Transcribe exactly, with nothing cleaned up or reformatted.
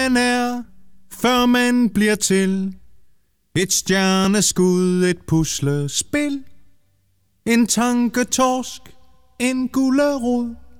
man er, før man bliver til. Et stjerneskud, et puslespil. En tanketorsk, en gulerod.